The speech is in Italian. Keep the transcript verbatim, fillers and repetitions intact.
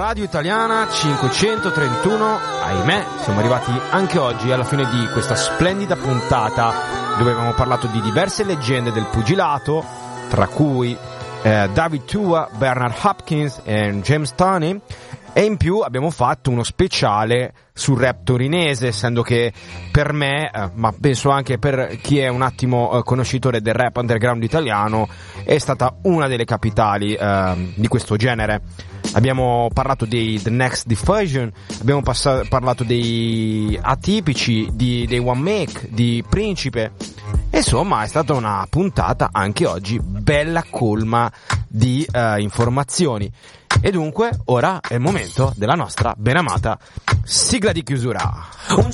Radio Italiana cinquecentotrentuno, ahimè, siamo arrivati anche oggi alla fine di questa splendida puntata dove abbiamo parlato di diverse leggende del pugilato, tra cui eh, David Tua, Bernard Hopkins e James Toney, e in più abbiamo fatto uno speciale sul rap torinese, essendo che per me, eh, ma penso anche per chi è un attimo eh, conoscitore del rap underground italiano, è stata una delle capitali eh, di questo genere. Abbiamo parlato dei The Next Diffusion, abbiamo passa- parlato dei Atipici, di, dei One Make, di Principe. Insomma, è stata una puntata anche oggi bella colma di uh, informazioni. E dunque, ora è il momento della nostra benamata sigla di chiusura.